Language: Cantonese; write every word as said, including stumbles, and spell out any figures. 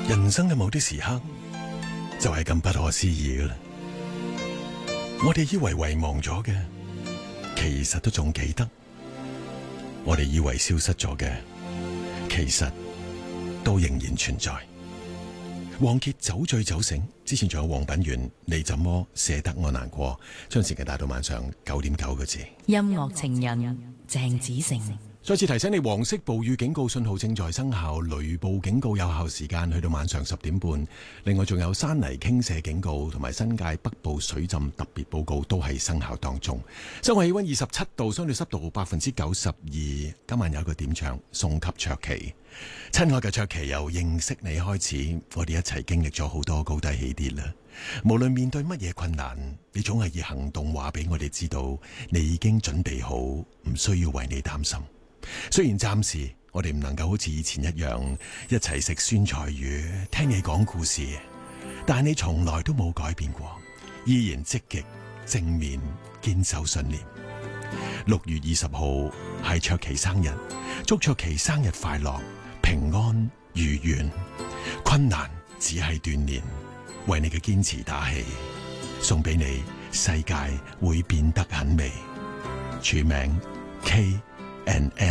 人生嘅某啲時刻就係咁不可思議㗎喇。我哋以為遺忘咗嘅，其實都仲記得；我哋以為消失咗嘅，其實都仍然存在。王傑酒醉酒醒，之前仲有黃品源，你怎麼捨得我難過？將時間帶到晚上九點九個字。 音樂情人鄭子誠。 再次提醒你，黃色暴雨警告信號正在生效，雷暴警告有效時間去到晚上十點半。另外仲有山泥傾瀉警告同埋新界北部水浸特別報告都係生效當中。室外氣溫二十七度，相對濕度百分之九十二。今晚有一個點唱送給卓琪。親愛嘅卓琪，由認識你開始，我哋一齊經歷咗好多高低起跌啦。無論面對乜嘢困難，你總係以行動話俾我哋知道，你已經準備好，唔需要為你擔心。雖然暫時我哋唔能夠好似以前一樣一齊食酸菜魚，聽你講故事，但你從來都冇改變過，依然積極正面堅守信念。六月二十號係卓琪生日，祝卓琪生日快樂，平安如願。困難只係鍛鍊，為你嘅堅持打氣，送俾你世界會變得很美。署名 K and L